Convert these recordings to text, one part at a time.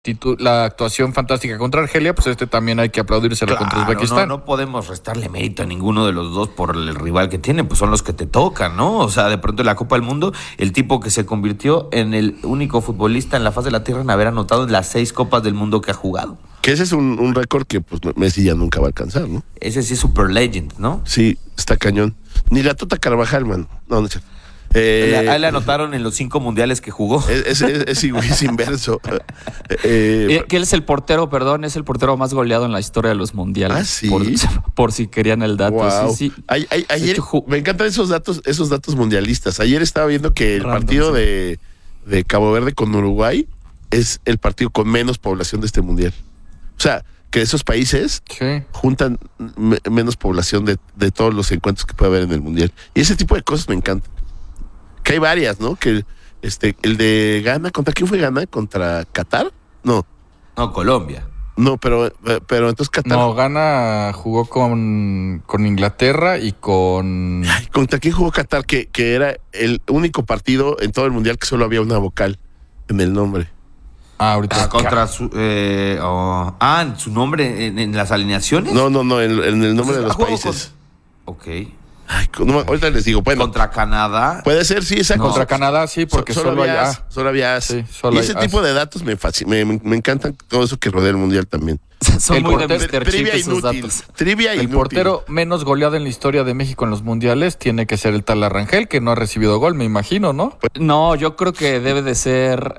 la actuación fantástica contra Argelia, pues también hay que aplaudírselo contra Uzbekistán. No podemos restarle mérito a ninguno de los dos por el rival que tienen, pues son los que te tocan, ¿no? O sea, de pronto en la Copa del Mundo, el tipo que se convirtió en el único futbolista en la faz de la Tierra en haber anotado en las 6 Copas del Mundo que ha jugado. Que ese es un récord que pues Messi ya nunca va a alcanzar, ¿no? Ese sí es super legend, ¿no? Sí, está cañón. Ni la Tota Carvajal, man. No sé. Ahí le anotaron en los 5 mundiales que jugó. Es inverso. Que él es el portero, es el portero más goleado en la historia de los mundiales. ¿Ah, sí? Por si querían el dato. Wow. Sí. Ayer, me encantan esos datos mundialistas. Ayer estaba viendo que el partido de Cabo Verde con Uruguay es el partido con menos población de este mundial. O sea, que esos países juntan menos población de todos los encuentros que puede haber en el mundial. Y ese tipo de cosas me encantan. Que hay varias, ¿no? Que el de Ghana, ¿contra quién fue Ghana? ¿Contra Qatar? No, Colombia. No, pero entonces Qatar. No, Ghana jugó con Inglaterra y con. Ay, ¿contra quién jugó Qatar? Que era el único partido en todo el mundial que solo había una vocal en el nombre. Ahorita. Contra su. ¿Su nombre en las alineaciones? No, en el nombre de los países. Ok. Ay, ahorita les digo, bueno. ¿Contra Canadá? Puede ser, sí, exacto. Contra Canadá, sí, porque solo hay A. Solo había A. Sí, y ese tipo de datos me encantan, todo eso que rodea el mundial también. Son muy de Mr. Chip esos datos. Trivia inútil. El portero menos goleado en la historia de México en los mundiales tiene que ser el tal Arrangel, que no ha recibido gol, me imagino, ¿no? No, yo creo que debe de ser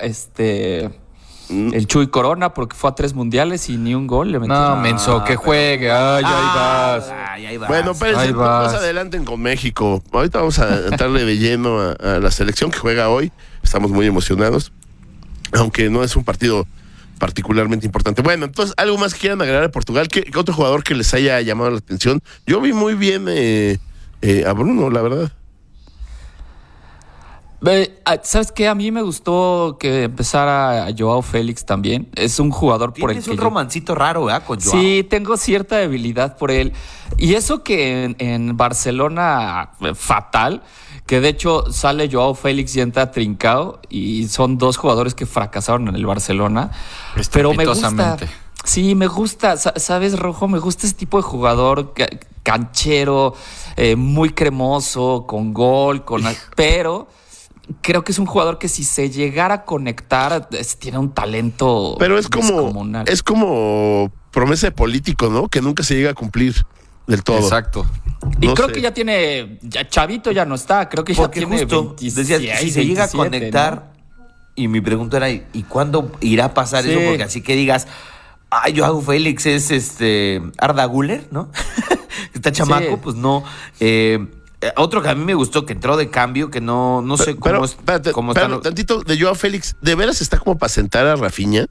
el Chuy Corona, porque fue a 3 mundiales y ni un gol le metió. No, menso, que juegue. Ahí vas. Ahí vas. Bueno, pero más adelanten con México. Ahorita vamos a entrarle de lleno a la selección que juega hoy. Estamos muy emocionados, aunque no es un partido particularmente importante. Bueno, entonces, ¿algo más que quieran agregar a Portugal? ¿Qué otro jugador que les haya llamado la atención? Yo vi muy bien a Bruno, la verdad. ¿Sabes qué? A mí me gustó que empezara Joao Félix también. Es un jugador por el que tienes un romancito raro, ¿eh? Con Joao. Sí, tengo cierta debilidad por él. Y eso que en Barcelona, fatal, que de hecho sale Joao Félix y entra Trincao, y son 2 jugadores que fracasaron en el Barcelona. Pero me gusta. Sí, me gusta. ¿Sabes, Rojo? Me gusta ese tipo de jugador canchero, muy cremoso, con gol, pero creo que es un jugador que si se llegara a conectar, tiene un talento. Pero es como promesa de político, ¿no? Que nunca se llega a cumplir del todo. Exacto. Y creo que ya tiene. Chavito ya no está. Creo que porque ya tiene justo 26, decías, si se llega a conectar, ¿no? Y mi pregunta era, ¿y cuándo irá a pasar eso? Porque así que digas, Joao Félix es Arda Güler, ¿no? Está chamaco, pues no. Otro que a mí me gustó, que entró de cambio, que no sé cómo está. Tantito de Joao Félix, ¿de veras está como para sentar a Rafinha?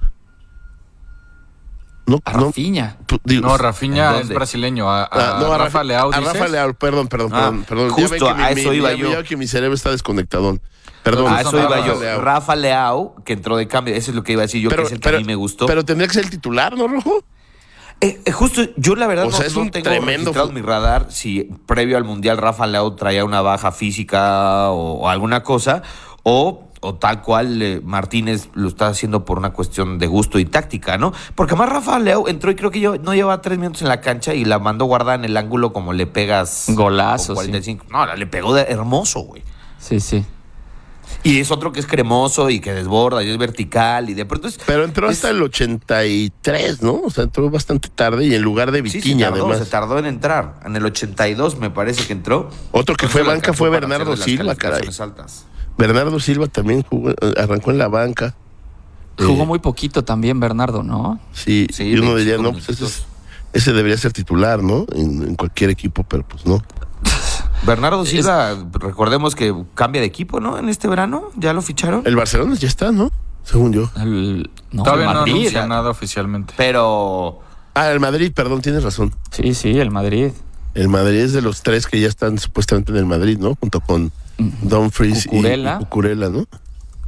No, Rafinha. No, Rafinha es brasileño. A Rafa Leao. A Rafa Leao, perdón. Justo a eso iba yo. Ya que mi cerebro está desconectadón. Perdón. A eso iba yo. Rafa Leao, que entró de cambio. Eso es lo que iba a decir yo, que es el que a mí me gustó. Pero tendría que ser el titular, ¿no, Rojo? Justo, yo la verdad no tengo registrado en mi radar si previo al Mundial Rafa Leao traía una baja física o alguna cosa, o tal cual Martínez lo está haciendo por una cuestión de gusto y táctica, ¿no? Porque además Rafa Leao entró y creo que no lleva 3 minutos en la cancha y la mandó guardada en el ángulo como le pegas. Golazo, 45. Sí. No, le pegó de hermoso, güey. Sí. Y es otro que es cremoso y que desborda y es vertical y de pronto Pero entró hasta el 83, ¿no? O sea, entró bastante tarde y en lugar de Vitinha, además. Se tardó en entrar. En el 82 me parece que entró. Otro que fue banca fue Bernardo Silva, caray. Bernardo Silva también arrancó en la banca. Jugó muy poquito también Bernardo, ¿no? Sí, y uno diría, no, pues ese debería ser titular, ¿no? En cualquier equipo, pero pues no. Bernardo Silva, recordemos que cambia de equipo, ¿no? En este verano, ¿ya lo ficharon? El Barcelona ya está, ¿no? Según yo. Todavía no anuncia nada oficialmente. Pero... el Madrid, perdón, tienes razón. Sí, el Madrid. El Madrid es de los 3 que ya están supuestamente en el Madrid, ¿no? Junto con Dumfries y Cucurella, ¿no?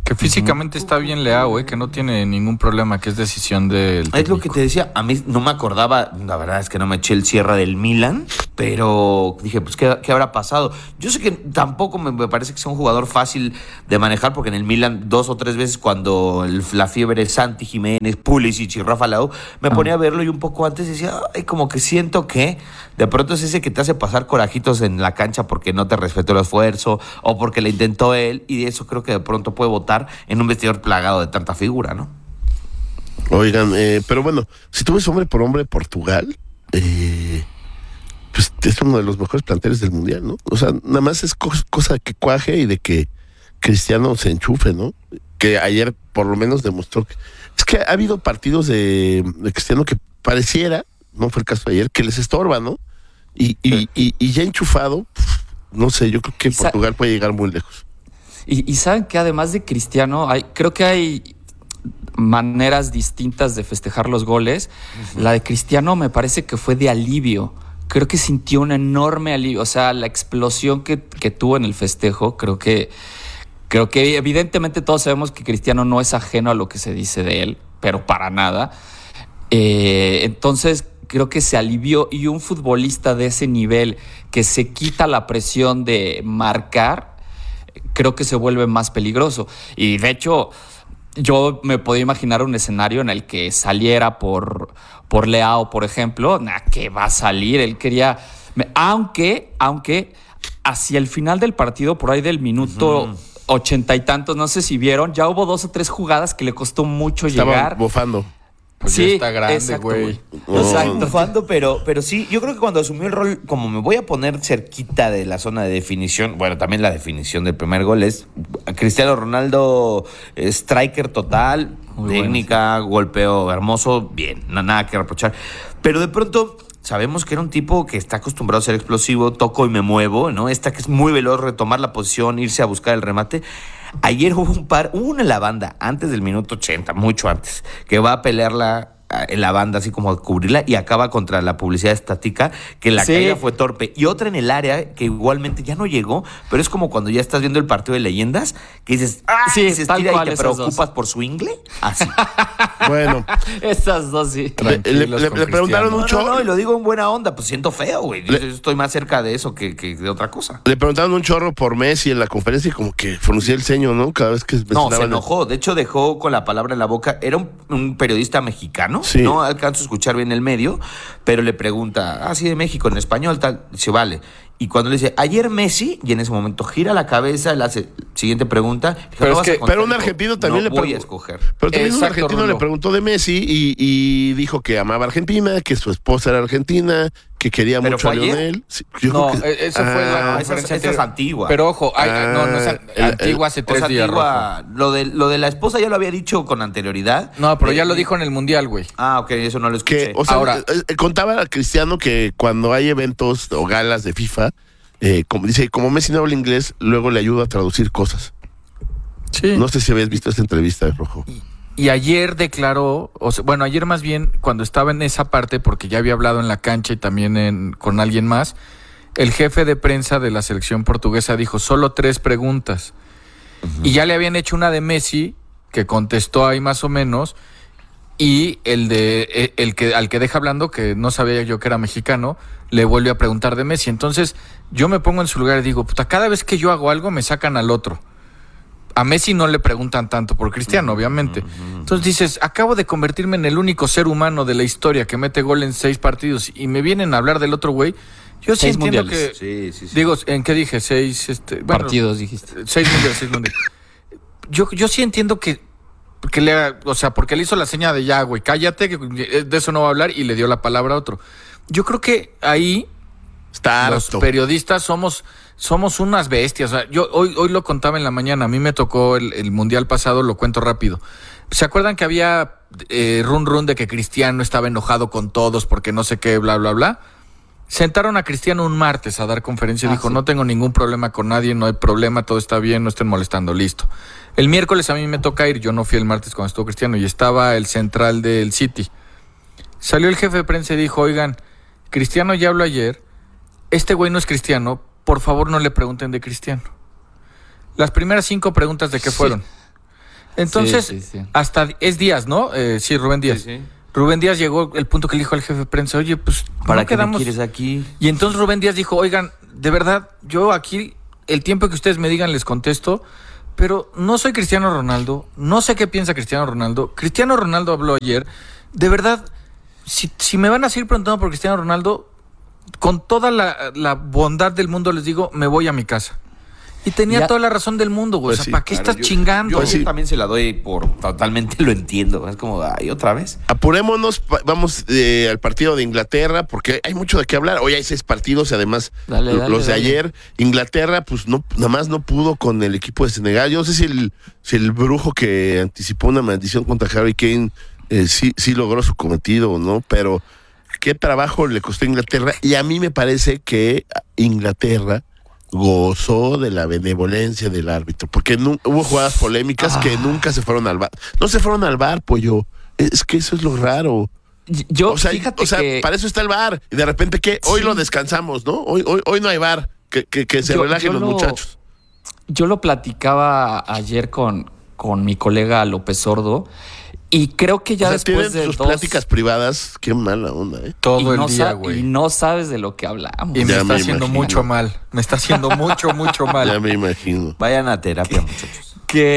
Que físicamente está bien Leao, que no tiene ningún problema, que es decisión del técnico. Es lo que te decía, a mí no me acordaba, la verdad es que no me eché el cierre del Milan, pero dije, pues, ¿qué habrá pasado? Yo sé que tampoco me parece que sea un jugador fácil de manejar, porque en el Milan 2 o 3 veces cuando la fiebre es Santi Jiménez, Pulisic y Rafa Leao, me ponía a verlo y un poco antes decía, ay, como que siento que de pronto es ese que te hace pasar corajitos en la cancha porque no te respetó el esfuerzo o porque le intentó él, y de eso creo que de pronto puede votar en un vestidor plagado de tanta figura, ¿no? Oigan, pero bueno, si tú ves hombre por hombre Portugal, pues es uno de los mejores planteles del mundial, ¿no? O sea, nada más es cosa que cuaje y de que Cristiano se enchufe, ¿no? Que ayer por lo menos demostró que... Es que ha habido partidos de Cristiano que pareciera, no fue el caso de ayer, que les estorba, ¿no? Y ya enchufado, no sé, yo creo que Portugal puede llegar muy lejos. Y saben que además de Cristiano, creo que hay maneras distintas de festejar los goles. Uh-huh. La de Cristiano me parece que fue de alivio. Creo que sintió un enorme alivio. O sea, la explosión que tuvo en el festejo, creo que evidentemente todos sabemos que Cristiano no es ajeno a lo que se dice de él, pero para nada. Entonces creo que se alivió, y un futbolista de ese nivel que se quita la presión de marcar, creo que se vuelve más peligroso. Y de hecho, yo me podía imaginar un escenario en el que saliera por Leao, por ejemplo. ¿Qué va a salir? Él quería... Aunque hacia el final del partido, por ahí del minuto 80 y tantos, no sé si vieron, ya hubo 2 o 3 jugadas que le costó mucho Estaban llegar. Bufando. Pues sí, ya está grande, güey. Exacto, bufando, pero sí, yo creo que cuando asumió el rol, como me voy a poner cerquita de la zona de definición, bueno, también la definición del primer gol es Cristiano Ronaldo, striker total, muy técnica, bueno, sí. Golpeo hermoso, bien, nada que reprochar. Pero de pronto sabemos que era un tipo que está acostumbrado a ser explosivo, toco y me muevo, ¿no? Esta que es muy veloz, retomar la posición, irse a buscar el remate. Ayer hubo una en la banda, antes del minuto 80, mucho antes, que va a pelearla en la banda, así como a cubrirla, y acaba contra la publicidad estática, que la caída fue torpe. Y otra en el área, que igualmente ya no llegó, pero es como cuando ya estás viendo el partido de leyendas, que dices, se estira y te preocupas por su ingle. Así. Bueno. Esas dos, sí. Le preguntaron un chorro. No, y lo digo en buena onda, pues siento feo, güey. Yo estoy más cerca de eso que de otra cosa. Le preguntaron un chorro por Messi en la conferencia y como que fruncía el ceño, ¿no? Cada vez que no, se enojó. De hecho, dejó con la palabra en la boca. Era un periodista mexicano. Sí. No alcanzo a escuchar bien el medio, pero le pregunta, sí, de México, en español, tal, se vale. Y cuando le dice, ayer Messi, y en ese momento gira la cabeza, le hace siguiente pregunta. Pero un argentino también le preguntó. Voy a escoger. Pero también un argentino le preguntó de Messi y dijo que amaba a Argentina, que su esposa era argentina, que quería mucho a Lionel. Sí, no, eso fue la conferencia esa es antigua. Pero ojo, no es antigua hace 3 días. Lo de la esposa ya lo había dicho con anterioridad. No, pero ya lo dijo en el Mundial, güey. Ok, eso no lo escuché. Ahora, contaba a Cristiano que cuando hay eventos o galas de FIFA, como Messi no habla inglés, luego le ayuda a traducir cosas. Sí. No sé si habías visto esa entrevista de Rojo. Y ayer declaró, ayer más bien, cuando estaba en esa parte, porque ya había hablado en la cancha y también con alguien más, el jefe de prensa de la selección portuguesa dijo, solo 3 preguntas. Uh-huh. Y ya le habían hecho una de Messi, que contestó ahí más o menos, y al que deja hablando, que no sabía yo que era mexicano, le vuelve a preguntar de Messi. Entonces, yo me pongo en su lugar y digo, cada vez que yo hago algo, me sacan al otro. A Messi no le preguntan tanto por Cristiano, obviamente. Entonces dices, acabo de convertirme en el único ser humano de la historia que mete gol en 6 partidos y me vienen a hablar del otro güey. Yo sí entiendo mundiales. Que... Sí. Digo, ¿en qué dije? 6... partidos dijiste. 6 mundiales. Yo sí entiendo que porque le hizo la seña de ya, güey, cállate, que de eso no va a hablar, y le dio la palabra a otro. Yo creo que ahí los periodistas somos unas bestias. O sea, yo hoy lo contaba en la mañana. A mí me tocó el Mundial pasado, lo cuento rápido. ¿Se acuerdan que había run de que Cristiano estaba enojado con todos porque no sé qué, bla, bla, bla? Sentaron a Cristiano un martes a dar conferencia y dijo, no tengo ningún problema con nadie, no hay problema, todo está bien, no estén molestando, listo. El miércoles a mí me toca ir, yo no fui el martes cuando estuvo Cristiano, y estaba el central del City. Salió el jefe de prensa y dijo, oigan, Cristiano ya habló ayer, este güey no es Cristiano, por favor no le pregunten de Cristiano. Las primeras 5 preguntas, ¿de qué fueron? Entonces, Sí. hasta es Díaz, ¿no? Sí, Rubén Díaz. Sí, sí. Rubén Díaz llegó el punto que le dijo al jefe de prensa, oye, pues ¿Para no qué me quedamos. quieres aquí? Y entonces Rubén Díaz dijo, oigan, de verdad, yo aquí, el tiempo que ustedes me digan les contesto, pero no soy Cristiano Ronaldo, no sé qué piensa Cristiano Ronaldo. Cristiano Ronaldo habló ayer, de verdad, si me van a seguir preguntando por Cristiano Ronaldo, con toda la bondad del mundo les digo, me voy a mi casa. Y tenía Ya- toda la razón del mundo, güey. Pues O sea, sí, ¿para qué Claro, estás chingando? Yo Pues sí. también se la doy por totalmente lo entiendo. Es como, ay, otra vez. Apurémonos, vamos al partido de Inglaterra, porque hay mucho de qué hablar. Hoy hay 6 partidos y además Dale, los de dale. ayer. Inglaterra, pues no, nada más no pudo con el equipo de Senegal. Yo no sé si el brujo que anticipó una maldición contra Harry Kane sí logró su cometido o no, pero qué trabajo le costó a Inglaterra. Y a mí me parece que Inglaterra gozó de la benevolencia del árbitro, porque hubo jugadas polémicas que nunca se fueron al VAR. No se fueron al VAR, pollo. Es que eso es lo raro. Yo, O sea, que para eso está el VAR. Y de repente, ¿qué? Hoy Sí. lo descansamos, ¿no? Hoy no hay VAR. Que se relajen los muchachos. yo lo platicaba ayer con mi colega López Sordo y creo que ya O sea, después tienen de sus dos... pláticas privadas. Qué mala onda, ¿eh? Todo no el día, sa- güey. Y no sabes de lo que hablamos. Y me Ya está me haciendo imagino. mucho mal. Me está haciendo mucho Ya mal. me imagino. Vayan a terapia, muchachos.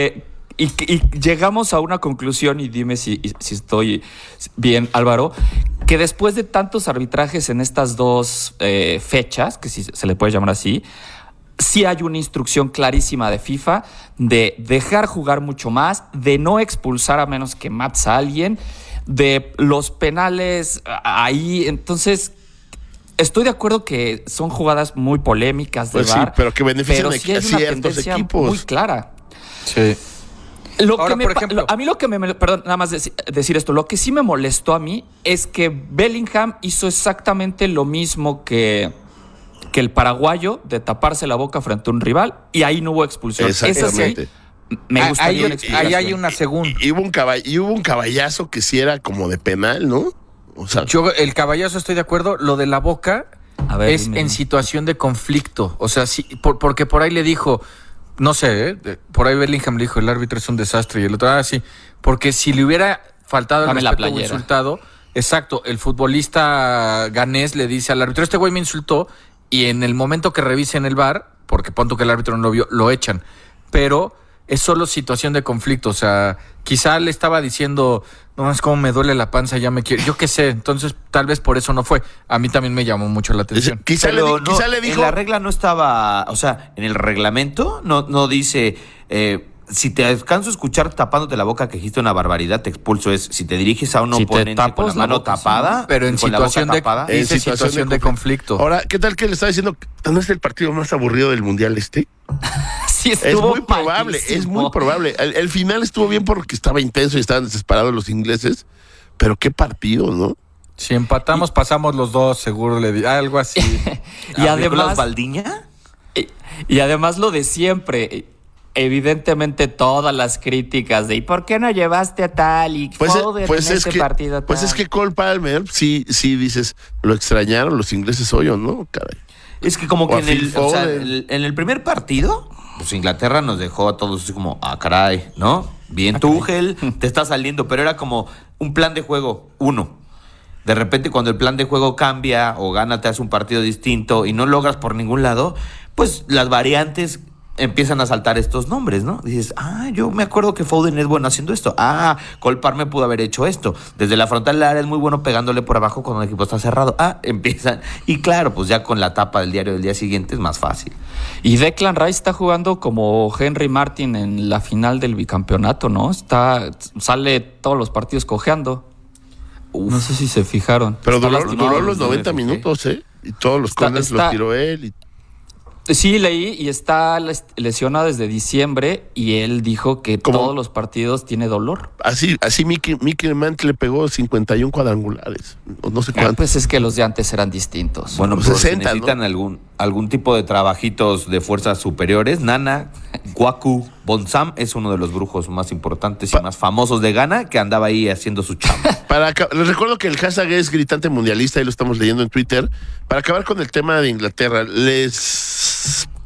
Y llegamos a una conclusión, y dime si estoy bien, Álvaro, que después de tantos arbitrajes en estas dos fechas, que si se le puede llamar así, sí hay una instrucción clarísima de FIFA de dejar jugar mucho más, de no expulsar a menos que mates a alguien, de los penales ahí. Entonces, estoy de acuerdo que son jugadas muy polémicas de Pues sí, VAR, pero que benefician pero sí hay a una ciertos tendencia equipos. muy clara. Sí. Ahora, por ejemplo- A mí lo que perdón, nada más decir esto, lo que sí me molestó a mí es que Bellingham hizo exactamente lo mismo que el paraguayo de taparse la boca frente a un rival y ahí no hubo expulsión. Esa sí, Exactamente. me gustaría una Ahí explicación. hay una segunda. Y hubo un caballazo que sí era como de penal, ¿no? O sea, El caballazo estoy de acuerdo. Lo de la boca A ver, es dime, en dime. situación de conflicto. O sea, sí, porque por ahí le dijo, no sé, por ahí Bellingham le dijo, el árbitro es un desastre. Y el otro, sí. Porque si le hubiera faltado el Dame la respeto o playera. insultado, exacto, el futbolista ganés le dice al árbitro, este güey me insultó, y en el momento que revisen el VAR, porque punto que el árbitro no lo vio, lo echan. Pero es solo situación de conflicto. O sea, quizá le estaba diciendo, no, es como me duele la panza, ya me quiero. Yo qué sé, entonces tal vez por eso no fue. A mí también me llamó mucho la atención. quizá Pero no, quizá le dijo. en la regla no estaba, o sea, en el reglamento no dice, si te alcanzo a escuchar tapándote la boca que dijiste una barbaridad, te expulso. Es si te diriges a un Si te oponente con tapas la la mano boca, sí. tapada, Pero en con la boca situación de, tapada, dice situación de conflicto. Ahora, ¿qué tal que le estaba diciendo? ¿No es el partido más aburrido del mundial este? Sí, Es estuvo muy probable, malísimo. es muy probable. El final estuvo bien porque estaba intenso y estaban desesperados los ingleses, pero qué partido, ¿no? Si empatamos, pasamos los dos, seguro le di algo así. Y ¿Nicolás además, Baldiña? y además lo de siempre. Evidentemente todas las críticas de ¿y por qué no llevaste a tal y Foden en es este que, partido pues tal? es que Cole Palmer, sí dices, lo extrañaron los ingleses hoy o no, caray. Es que como O que a en el, Phil o sea, Foden. en el primer partido, pues Inglaterra nos dejó a todos así como, caray, ¿no? Bien Tuchel, te está saliendo, pero era como un plan de juego, uno. De repente cuando el plan de juego cambia o gana, te hace un partido distinto y no logras por ningún lado, pues las variantes empiezan a saltar estos nombres, ¿no? Dices, yo me acuerdo que Foden es bueno haciendo esto. Cole Palmer pudo haber hecho esto. Desde la frontal del área es muy bueno pegándole por abajo cuando el equipo está cerrado. Empiezan. Y claro, pues ya con la tapa del diario del día siguiente es más fácil. Y Declan Rice está jugando como Henry Martin en la final del bicampeonato, ¿no? Sale todos los partidos cojeando. No sé si se fijaron. Pero Está duró lastimado. los no me 90 fijé. minutos, ¿eh? Y todos los corners los tiró él. Y Sí, leí y está lesionado desde diciembre y él dijo que ¿Cómo? todos los partidos tiene dolor. así Mickey Mantle le pegó 51 cuadrangulares. O no sé cuánto. Pues es que los de antes eran distintos. Bueno, Pues pues 60, si necesitan algún tipo de trabajitos de fuerzas superiores. Nana, Kwaku, Bonsam es uno de los brujos más importantes y más famosos de Ghana que andaba ahí haciendo su chamba. Les recuerdo que el hashtag es gritante mundialista y lo estamos leyendo en Twitter. Para acabar con el tema de Inglaterra,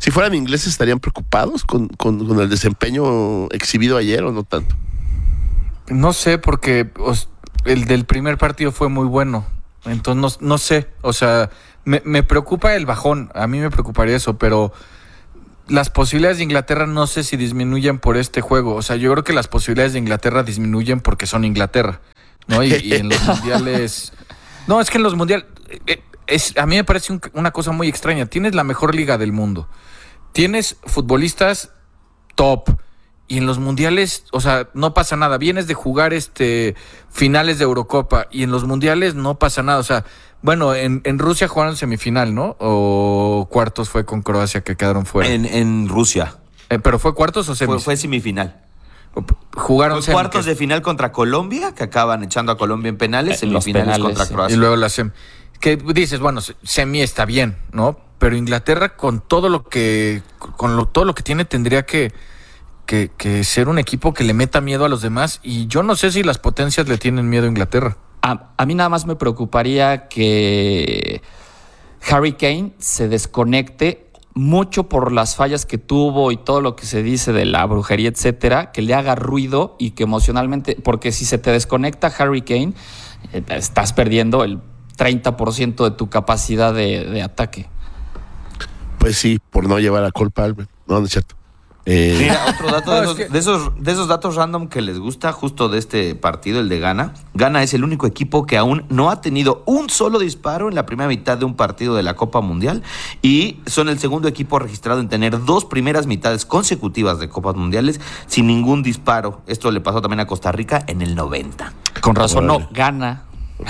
Si fueran ingleses, ¿estarían preocupados con el desempeño exhibido ayer o no tanto? No sé, porque el del primer partido fue muy bueno. Entonces, no sé. O sea, me preocupa el bajón. A mí me preocuparía eso, pero las posibilidades de Inglaterra no sé si disminuyen por este juego. O sea, yo creo que las posibilidades de Inglaterra disminuyen porque son Inglaterra, ¿no? Y en los mundiales... No, es que en los mundiales... a mí me parece una cosa muy extraña. Tienes la mejor liga del mundo. Tienes futbolistas top. Y en los mundiales, o sea, no pasa nada. Vienes de jugar finales de Eurocopa y en los mundiales no pasa nada. O sea, bueno, en Rusia jugaron semifinal, ¿no? O cuartos fue con Croacia que quedaron fuera. En Rusia. ¿Pero fue cuartos o semis? Fue semifinal. Jugaron Fue cuartos de final contra Colombia, que acaban echando a Colombia en penales, semifinales contra Croacia. Y luego la semi. Que dices, bueno, semi está bien, ¿no? Pero Inglaterra con todo lo que tiene tendría que ser un equipo que le meta miedo a los demás, y yo no sé si las potencias le tienen miedo a Inglaterra. A mí nada más me preocuparía que Harry Kane se desconecte mucho por las fallas que tuvo y todo lo que se dice de la brujería, etcétera, que le haga ruido y que emocionalmente, porque si se te desconecta Harry Kane, estás perdiendo el 30% de tu capacidad de ataque. Pues sí, por no llevar a Cole Palmer. No es cierto. Mira, otro dato de esos datos random que les gusta justo de este partido, el de Ghana. Ghana es el único equipo que aún no ha tenido un solo disparo en la primera mitad de un partido de la Copa Mundial, y son el segundo equipo registrado en tener 2 primeras mitades consecutivas de Copas Mundiales sin ningún disparo. Esto le pasó también a Costa Rica en el 90. Con razón, no, Ghana.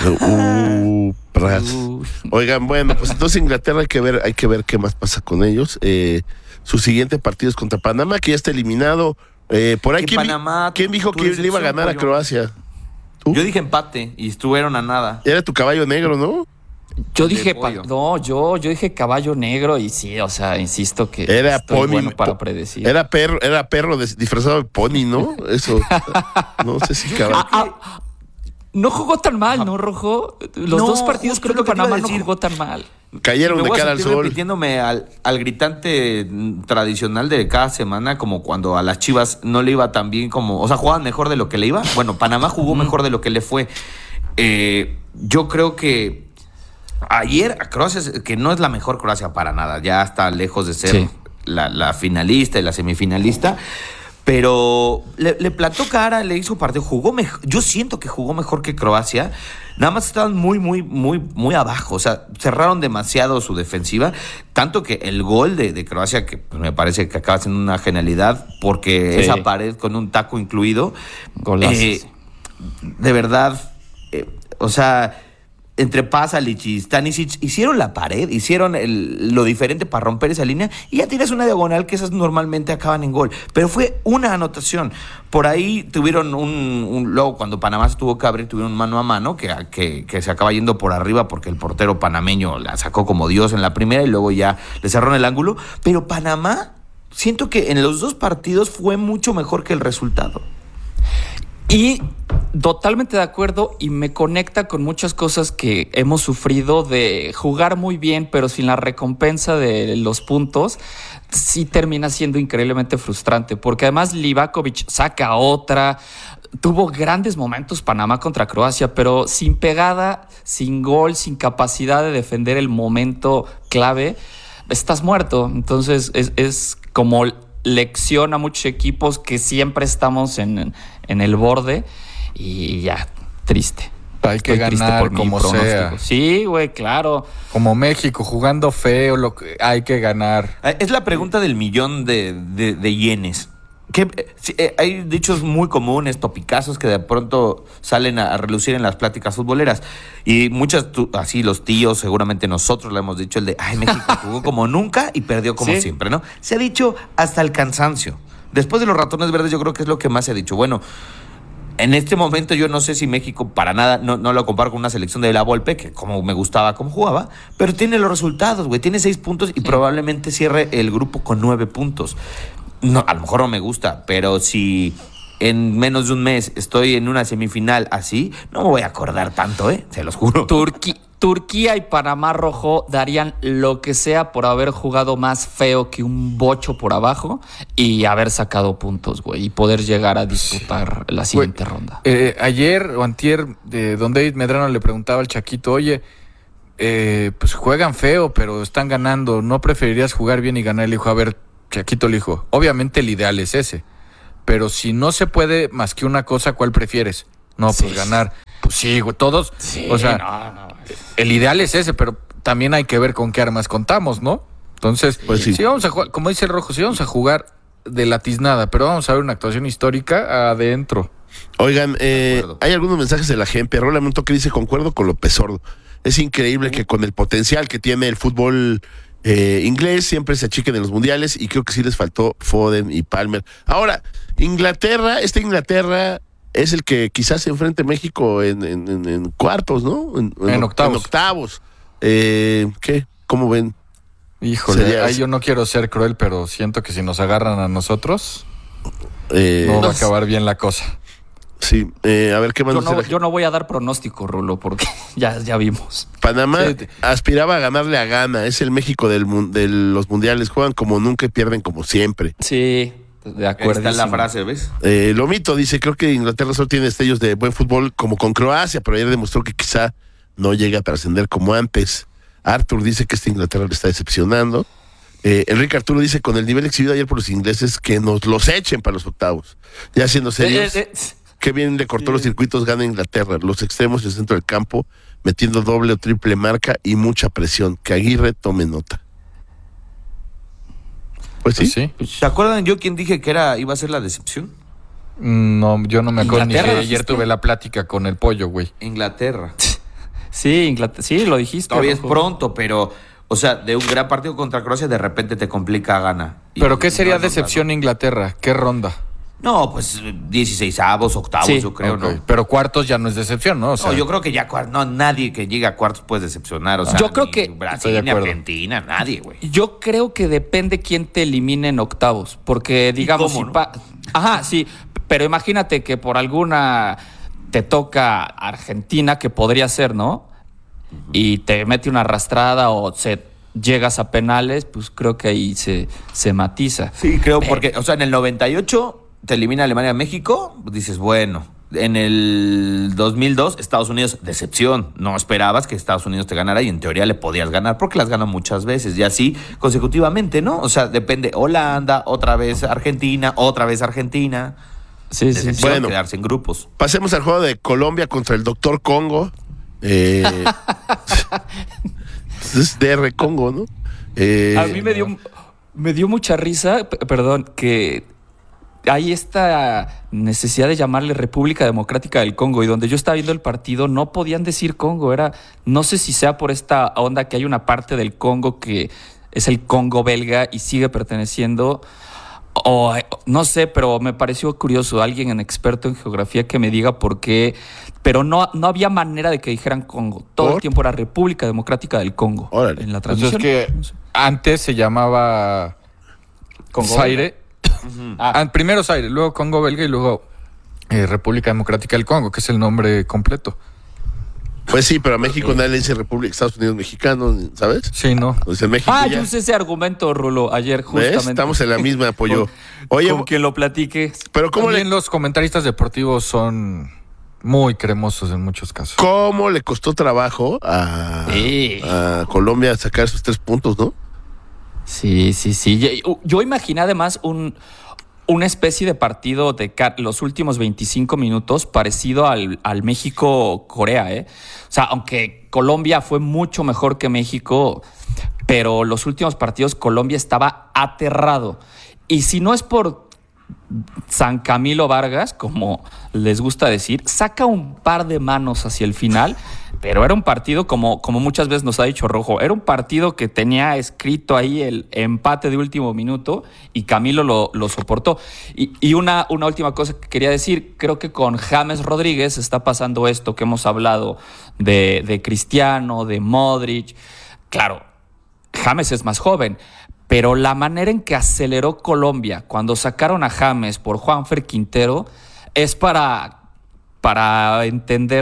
Oigan, bueno, pues entonces Inglaterra hay que ver qué más pasa con ellos. Su siguiente partido es contra Panamá, que ya está eliminado. Por ahí, ¿quién dijo que le iba a ganar a Croacia? ¿Tú? Yo dije empate y estuvieron a nada. Era tu caballo negro, ¿no? Yo dije yo dije caballo negro, y sí, o sea, insisto que era estoy pony, bueno para predecir. Era perro disfrazado de pony, ¿no? Eso. No sé si caballo. No jugó tan mal, ¿no, Rojo? Los dos partidos creo que Panamá no jugó tan mal. Cayeron de cara al sol. Repitiéndome al gritante tradicional de cada semana, como cuando a las Chivas no le iba tan bien como... O sea, jugaban mejor de lo que le iba. Bueno, Panamá jugó mejor de lo que le fue. Yo creo que ayer a Croacia, que no es la mejor Croacia para nada, ya está lejos de ser la finalista y la semifinalista, pero le plantó cara, le hizo partido, jugó mejor. Yo siento que jugó mejor que Croacia. Nada más estaban muy abajo. O sea, cerraron demasiado su defensiva. Tanto que el gol de Croacia, que pues, me parece que acaba siendo una genialidad, porque esa pared con un taco incluido. De verdad, o sea, entre Pasalic y Stanisic hicieron la pared, hicieron lo diferente para romper esa línea, y ya tienes una diagonal que esas normalmente acaban en gol, pero fue una anotación. Por ahí tuvieron luego cuando Panamá se tuvo que abrir, tuvieron un mano a mano que se acaba yendo por arriba porque el portero panameño la sacó como Dios en la primera y luego ya le cerró en el ángulo, pero Panamá siento que en los 2 partidos fue mucho mejor que el resultado. Y totalmente de acuerdo, y me conecta con muchas cosas que hemos sufrido de jugar muy bien, pero sin la recompensa de los puntos. Sí termina siendo increíblemente frustrante, porque además Livakovic saca otra. Tuvo grandes momentos Panamá contra Croacia, pero sin pegada, sin gol, sin capacidad de defender el momento clave, estás muerto. Entonces es como lección a muchos equipos que siempre estamos en el borde, y ya, triste. Hay que ganar como sea. Sí, güey, claro. Como México, jugando feo, hay que ganar. Es la pregunta del millón de yenes. Hay dichos muy comunes, topicazos, que de pronto salen a relucir en las pláticas futboleras. Y muchas, así los tíos, seguramente nosotros le hemos dicho, el de, México jugó como nunca y perdió como siempre, ¿no? Se ha dicho hasta el cansancio. Después de los ratones verdes, yo creo que es lo que más se ha dicho. Bueno, en este momento yo no sé si México, para nada, no lo comparo con una selección de La Volpe, que como me gustaba cómo jugaba, pero tiene los resultados, güey. Tiene 6 puntos y probablemente cierre el grupo con 9 puntos. No, a lo mejor no me gusta, pero si en menos de un mes estoy en una semifinal así, no me voy a acordar tanto, se los juro. Turquía y Panamá Rojo darían lo que sea por haber jugado más feo que un bocho por abajo y haber sacado puntos, güey, y poder llegar a disputar la siguiente ronda. Ayer o antier, don David Medrano le preguntaba al Chaquito, oye, pues juegan feo, pero están ganando, ¿no preferirías jugar bien y ganar? Le dijo, a ver, Chaquito le dijo, obviamente el ideal es ese, pero si no se puede más que una cosa, ¿cuál prefieres? No, pues Sí. ganar. Pues sí, güey, todos, Sí, o sea, no. el ideal es ese, pero también hay que ver con qué armas contamos, ¿no? Entonces, Pues sí. si vamos a jugar, como dice el Rojo, si vamos a jugar de la tiznada, pero vamos a ver una actuación histórica adentro. Oigan, acuerdo. hay algunos mensajes de la gente. Rola Monto que dice, concuerdo con López Sordo. Es increíble que con el potencial que tiene el fútbol inglés siempre se achiquen en los mundiales y creo que sí les faltó Foden y Palmer. Ahora, Inglaterra es el que quizás se enfrente a México en cuartos, ¿no? En octavos. En octavos. ¿Qué? ¿Cómo ven? Híjole, Sería ahí así. yo no quiero ser cruel, pero siento que si nos agarran a nosotros, no va a acabar bien la cosa. Sí, a ver qué más dice la gente? Yo no voy a dar pronóstico, Rulo, porque ya vimos. Panamá Sí. aspiraba a ganarle a Ghana. Es el México de los mundiales. Juegan como nunca y pierden como siempre. Sí, de Ahí acuerdo. está la frase, ¿ves? Lomito dice, creo que Inglaterra solo tiene destellos de buen fútbol como con Croacia, pero ayer demostró que quizá no llega a trascender como antes. Arthur dice que Inglaterra le está decepcionando. Enrique Arturo dice, con el nivel exhibido ayer por los ingleses, que nos los echen para los octavos. Ya siendo serios, qué bien le cortó los circuitos, gana Inglaterra. Los extremos y el centro del campo, metiendo doble o triple marca y mucha presión. Que Aguirre tome nota. Pues sí. Pues sí. ¿Se acuerdan yo quién dije que iba a ser la decepción? No, yo no me acuerdo ni que Inglaterra, ayer dijiste. tuve la plática con el pollo, güey. Inglaterra. Sí, sí, lo dijiste. Todavía es Rojo. pronto, pero, o sea, de un gran partido contra Croacia, de repente te complica Gana. ¿Pero qué sería no, decepción Inglaterra? ¿Qué ronda? No, pues 16avos, octavos, Sí, yo creo, Ok, ¿no? pero cuartos ya no es decepción, ¿no? O sea, No, yo creo que ya no, nadie que llegue a cuartos puede decepcionar. O sea, Yo creo ni que- Estoy Brasil, de ni acuerdo. Argentina, nadie, güey. Yo creo que depende quién te elimine en octavos, porque digamos cómo, si no? Ajá, sí, pero imagínate que por alguna te toca Argentina, que podría ser, ¿no? Y te mete una arrastrada o llegas a penales, pues creo que ahí se matiza. Sí, creo, porque, o sea, en el 98 te elimina Alemania-México, dices, bueno. En el 2002, Estados Unidos, decepción. No esperabas que Estados Unidos te ganara y en teoría le podías ganar porque las gana muchas veces y así consecutivamente, ¿no? O sea, depende Holanda, otra vez Argentina. Sí, sí, sí. Decepción, Bueno. quedarse en grupos. Pasemos al juego de Colombia contra el Doctor Congo. Es DR Congo, ¿no? A mí me dio mucha risa, perdón, que hay esta necesidad de llamarle República Democrática del Congo y donde yo estaba viendo el partido no podían decir Congo, no sé si sea por esta onda que hay una parte del Congo que es el Congo belga y sigue perteneciendo, o no sé, pero me pareció curioso, alguien experto en geografía que me diga por qué, pero no había manera de que dijeran Congo, todo ¿Por? el tiempo era República Democrática del Congo. Órale. En la pues es transmisión. que No sé. antes se llamaba Congo Zaire. Ah. Primero Zaire, luego Congo Belga y luego República Democrática del Congo, que es el nombre completo. Pues sí, pero a México nadie le dice República, Estados Unidos mexicano, ¿sabes? Sí, ¿no? O sea, México Ah, ya. yo usé ese argumento, Rulo, ayer ¿Ves? justamente. Estamos en la misma, apoyo. Oye, Con quien lo platique. pero También los comentaristas deportivos son muy cremosos en muchos casos. ¿cómo le costó trabajo Sí. a Colombia sacar esos 3 puntos, no? Sí. Yo imaginé además una especie de partido de los últimos 25 minutos parecido al México-Corea, ¿eh? O sea, aunque Colombia fue mucho mejor que México, pero los últimos partidos Colombia estaba aterrado. Y si no es por San Camilo Vargas, como les gusta decir, saca un par de manos hacia el final, pero era un partido, como muchas veces nos ha dicho Rojo, era un partido que tenía escrito ahí el empate de último minuto y Camilo lo soportó. Y una última cosa que quería decir, creo que con James Rodríguez está pasando esto que hemos hablado de Cristiano, de Modric. Claro, James es más joven, pero la manera en que aceleró Colombia cuando sacaron a James por Juanfer Quintero es para entender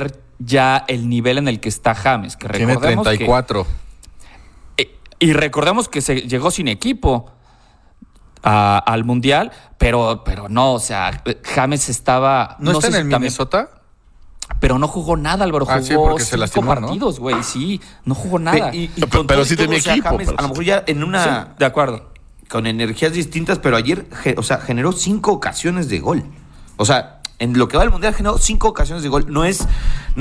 ya el nivel en el que está James, que Tiene recordemos 34. y recordemos que se llegó sin equipo al Mundial, pero no, o sea, James estaba... ¿No está sé en el si también- Minnesota? Pero no jugó nada, Álvaro. Jugó Sí, porque se 5 lastimó, ¿no? partidos, güey. Sí, no jugó nada. Pero sí tenía equipo, James, pero a lo mejor ya en una... Sí, de acuerdo. Con energías distintas, pero ayer, generó 5 ocasiones de gol. O sea, en lo que va del Mundial generó 5 ocasiones de gol. No es